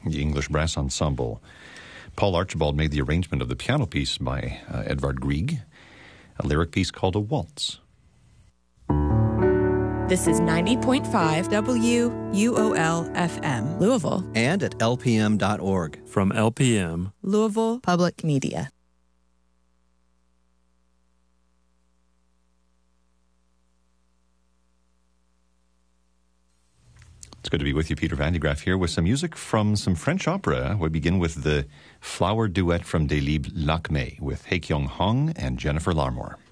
the English Brass Ensemble. Paul Archibald made the arrangement of the piano piece by Edvard Grieg, a lyric piece called A Waltz. This is 90.5 WUOL-FM, Louisville. And at lpm.org. From LPM, Louisville Public Media. It's good to be with you, Peter Van de Graaff here with some music from some French opera. We begin with the Flower Duet from Delibes Lacmé with Hae Kyung Hong and Jennifer Larmore.